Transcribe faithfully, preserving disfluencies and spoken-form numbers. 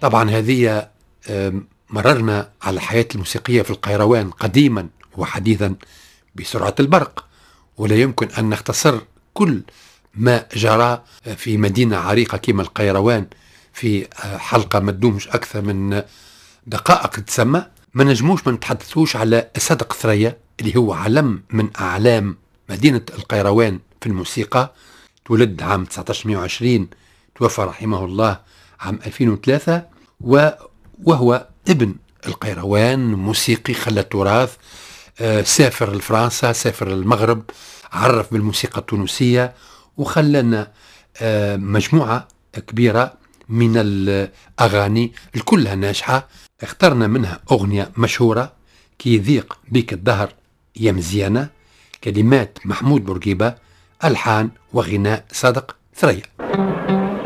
طبعا هذه مررنا على الحياة الموسيقية في القيروان قديما وحديثا بسرعة البرق، ولا يمكن أن نختصر كل ما جرى في مدينة عريقة كما القيروان في حلقة ما تدومش أكثر من دقائق تسمى. ما نجموش ما نتحدثوش على صدق ثريا اللي هو علم من أعلام مدينة القيروان في الموسيقى. تولد عام تسعة عشر مئة وعشرين، توفى رحمه الله عام ألفين وثلاثة، وهو ابن القيروان، موسيقي خلى التراث، سافر لفرنسا، سافر للمغرب، عرف بالموسيقى التونسية وخلنا مجموعة كبيرة من الأغاني الكلها ناجحة. اخترنا منها أغنية مشهورة كي يضيق بك الدهر يا مزيانة، كلمات محمود بورقيبة، ألحان وغناء صادق ثريا.